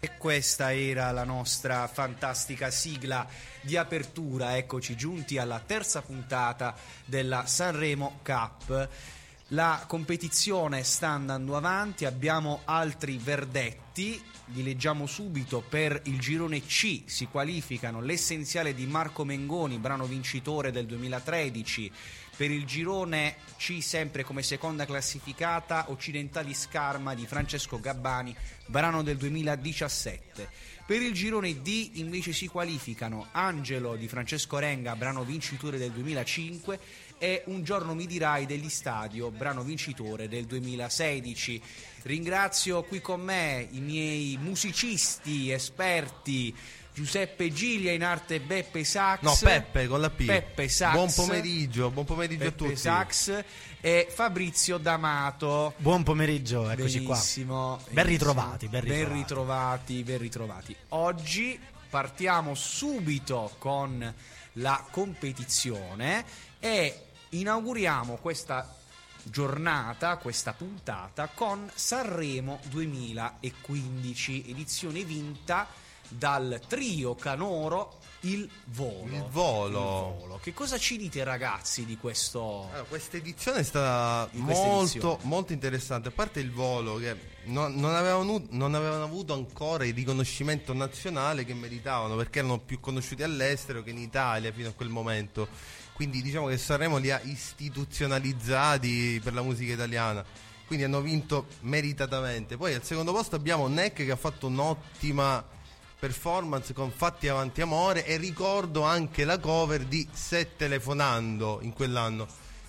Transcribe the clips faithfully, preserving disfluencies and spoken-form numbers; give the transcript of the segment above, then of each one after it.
E questa era la nostra fantastica sigla di apertura. Eccoci giunti alla terza puntata della Sanremo Cup. La competizione sta andando avanti, abbiamo altri verdetti, li leggiamo subito. Per il girone C si qualificano L'Essenziale di Marco Mengoni, brano vincitore del duemilatredici. Per il girone C, sempre come seconda classificata, Occidentali Scarma di Francesco Gabbani, brano del duemiladiciassette. Per il girone D invece si qualificano Angelo di Francesco Renga, brano vincitore del duemilacinque, e Un giorno mi dirai degli Stadio, brano vincitore del duemilasedici. Ringrazio qui con me i miei musicisti esperti, Giuseppe Giglia, in arte Beppe Sax. No, Peppe con la P. Peppe Sax. Buon pomeriggio, buon pomeriggio Peppe a tutti. Sax e Fabrizio D'Amato. Buon pomeriggio, eccoci benissimo, qua. Ben ritrovati, ben ritrovati. Ben ritrovati, ben ritrovati. Oggi partiamo subito con la competizione e inauguriamo questa giornata, questa puntata con Sanremo duemilaquindici, edizione vinta dal trio canoro Il Volo. Il Volo. Il Volo. Che cosa ci dite, ragazzi, di questo? Allora, questa edizione è stata molto, molto interessante. A parte Il Volo, che non, non, avevano, non avevano avuto ancora il riconoscimento nazionale che meritavano, perché erano più conosciuti all'estero che in Italia fino a quel momento. Quindi diciamo che Sanremo li ha istituzionalizzati per la musica italiana, quindi hanno vinto meritatamente. Poi al secondo posto abbiamo Neck, che ha fatto un'ottima performance con Fatti avanti amore, e ricordo anche la cover di Se telefonando in quell'anno,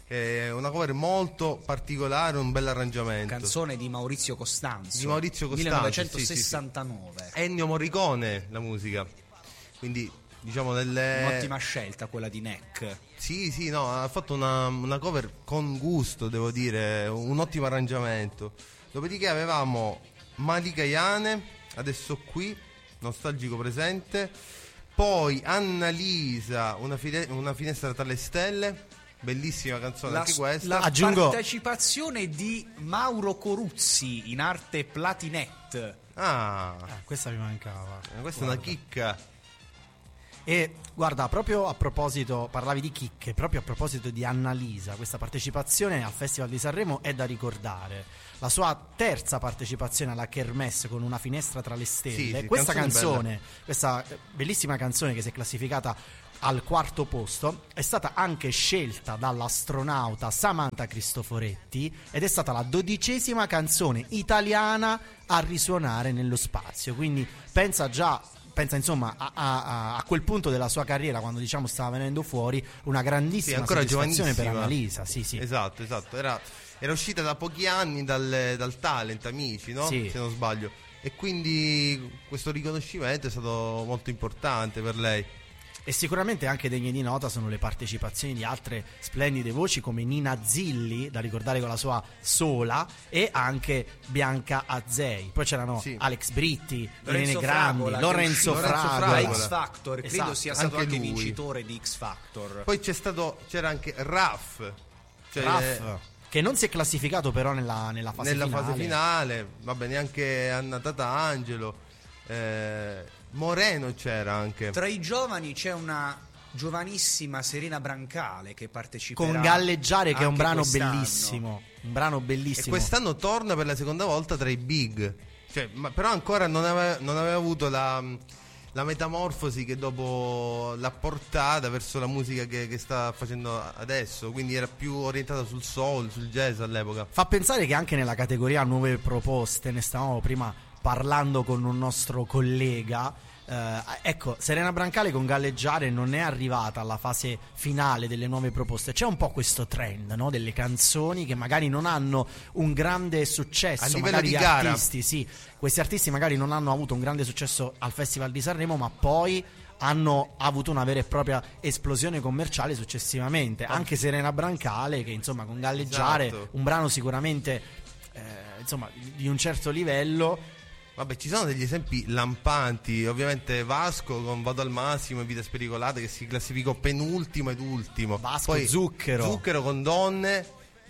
è una cover molto particolare, un bel arrangiamento. Canzone di Maurizio Costanzo, di Maurizio Costanzo, millenovecentosessantanove. Sì, sì, sì. Ennio Morricone la musica, quindi diciamo nelle... un'ottima scelta quella di Neck. Sì, sì, no, ha fatto una, una cover con gusto, devo dire, un ottimo arrangiamento. Dopodiché avevamo Malika Iane, Adesso qui, nostalgico presente. Poi Annalisa, una, fide- una finestra tra le stelle, bellissima canzone la, anche questa. La Aggiungo... partecipazione di Mauro Coruzzi, in arte Platinette. Ah, ah questa mi mancava. Questa guarda. È una chicca. E guarda, proprio a proposito, parlavi di chicche, proprio a proposito di Annalisa, questa partecipazione al Festival di Sanremo è da ricordare. La sua terza partecipazione alla Kermesse con Una finestra tra le stelle. Sì, sì, questa canzone canzone, questa bellissima canzone che si è classificata al quarto posto, è stata anche scelta dall'astronauta Samantha Cristoforetti ed è stata la dodicesima canzone italiana a risuonare nello spazio. Quindi pensa già pensa insomma a, a, a quel punto della sua carriera, quando diciamo stava venendo fuori, una grandissima sì, ancora soddisfazione per giovanissima. Annalisa. Sì, sì. Esatto, esatto. Era, era uscita da pochi anni dal, dal Talent Amici, no? Sì. Se non sbaglio. E quindi questo riconoscimento è stato molto importante per lei. E sicuramente anche degne di nota sono le partecipazioni di altre splendide voci come Nina Zilli, da ricordare con la sua Sola, e anche Bianca Azzei. Poi c'erano sì. Alex Britti, Irene Grandi, Fragola, Lorenzo Fragola, Fragola. X Factor, credo esatto. sia stato anche, anche lui. vincitore di X Factor. Poi c'è stato c'era anche Raff, cioè Raff che non si è classificato però nella, nella fase nella finale. fase finale, vabbè, neanche Anna Tatangelo, eh, Moreno c'era anche. Tra i giovani c'è una giovanissima Serena Brancale che parteciperà con Galleggiare, che è un brano quest'anno. bellissimo, un brano bellissimo. E quest'anno torna per la seconda volta tra i big, cioè, ma, però ancora non aveva, non aveva avuto la, la metamorfosi che dopo l'ha portata verso la musica che, che sta facendo adesso, quindi era più orientata sul soul, sul jazz all'epoca. Fa pensare che anche nella categoria nuove proposte, ne stavamo prima parlando con un nostro collega, eh, ecco, Serena Brancale con Galleggiare non è arrivata alla fase finale delle nuove proposte. C'è un po' questo trend, no? Delle canzoni che magari non hanno un grande successo a livello magari di di gara. artisti, sì, questi artisti magari non hanno avuto un grande successo al Festival di Sanremo, ma poi hanno avuto una vera e propria esplosione commerciale successivamente. Anche Serena Brancale, che insomma con Galleggiare, esatto. un brano sicuramente eh, insomma di un certo livello. Vabbè, ci sono degli esempi lampanti, ovviamente Vasco con Vado al massimo e Vita spericolata, che si classificò penultimo ed ultimo. Vasco, Poi Zucchero Zucchero con Donne,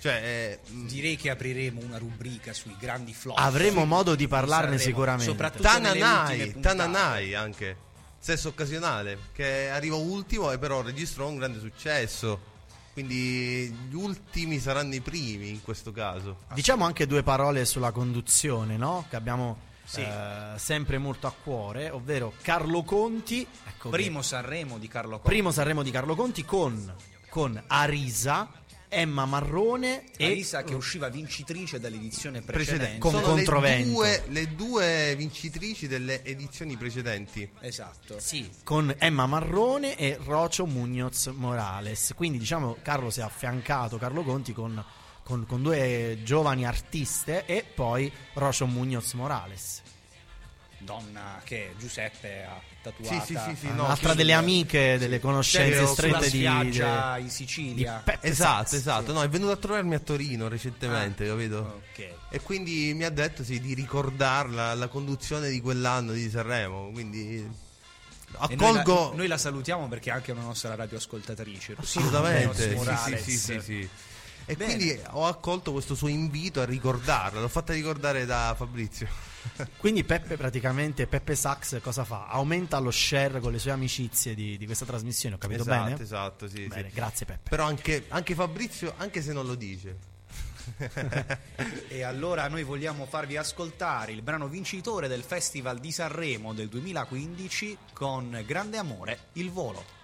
Cioè, eh, direi che apriremo una rubrica sui grandi flop. Avremo modo di parlarne Sanremo, sicuramente. soprattutto nelle ultime Tananai, puntate. Tananai anche, Sesso Occasionale, che arriva ultimo e però registrò un grande successo. Quindi gli ultimi saranno i primi in questo caso. Diciamo anche due parole sulla conduzione, no? Che abbiamo Sì. eh, sempre molto a cuore, ovvero Carlo Conti. Ecco che- Primo Sanremo di Carlo Conti. primo Sanremo di Carlo Conti con, con Arisa, Emma Marrone e Elisa che usciva vincitrice dall'edizione precedente. Con Sono Controvento. le due, le due vincitrici delle edizioni precedenti. Esatto. Sì, con Emma Marrone e Rocio Muñoz Morales. Quindi diciamo Carlo si è affiancato Carlo Conti con, con, con due giovani artiste e poi Rocio Muñoz Morales. Donna che Giuseppe ha tatuata. Sì, sì, sì, sì, no, Un'altra sì, delle sì. amiche, delle conoscenze Sulla strette di, spiaggia di- in di Sicilia. Peppe Esatto, Sacks. esatto. No, è venuto a trovarmi a Torino recentemente, capito? Ok. E quindi mi ha detto sì, di ricordarla la conduzione di quell'anno di Sanremo. Quindi E accolgo noi, la, noi la salutiamo perché è anche una nostra radioascoltatrice. assolutamente. Muñoz Sì, Morales. sì, sì, sì, sì. E Bene. quindi ho accolto questo suo invito a ricordarla. L'ho fatta ricordare da Fabrizio. Quindi Peppe praticamente, Peppe Sacks cosa fa? Aumenta lo share con le sue amicizie di, di questa trasmissione, ho capito esatto, bene? esatto, sì, Bene, sì. grazie Peppe. Però anche, anche Fabrizio, anche se non lo dice. E allora noi vogliamo farvi ascoltare il brano vincitore del Festival di Sanremo del duemilaquindici con grande amore, Il volo.